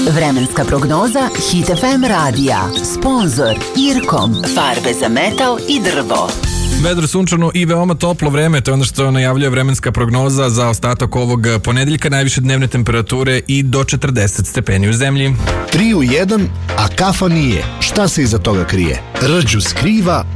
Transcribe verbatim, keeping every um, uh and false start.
Vremenska prognoza Hit F M radija. Sponzor Irkom. Farbe za metal i drvo. Vedro, sunčano i veoma toplo vreme, to je ono što najavljuje vremenska prognoza za ostatak ovog ponedeljka, najviše dnevne temperature i do četrdeset stepeni u zemlji. Tri u jedan, a kafa nije. Šta se iza toga krije? Rđu skriva